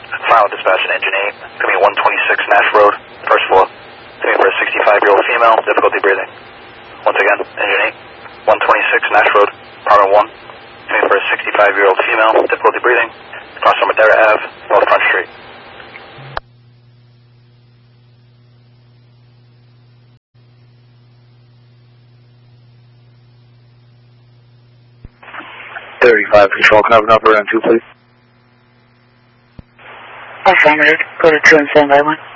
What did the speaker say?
Final dispatch in engine 8. Coming 126 Nash Road, first floor. Coming for a 65-year-old female, difficulty breathing. Once again, engine 8. 126 Nash Road, apartment 1. Coming for a 65-year-old female, difficulty breathing. Across from Madera Ave, North Front Street. Control, can I have an operator on 2, please? Affirmative. Go to 2 and stand by 1.